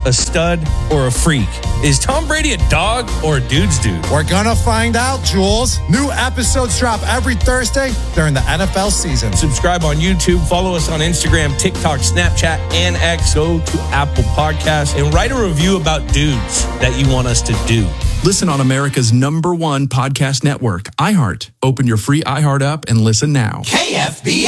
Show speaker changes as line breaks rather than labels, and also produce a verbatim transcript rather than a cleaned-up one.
a stud, or a freak? Is Tom Brady a dog or a dude's dude?
We're gonna find out, Jules. New episodes drop every Thursday during the N F L season.
Subscribe on YouTube, follow us on Instagram, TikTok, Snapchat, and X. Go to Apple Podcasts and write a review about dudes that you want us to do.
Listen on America's number one podcast network, iHeart. Open your free iHeart app and listen now.
K F B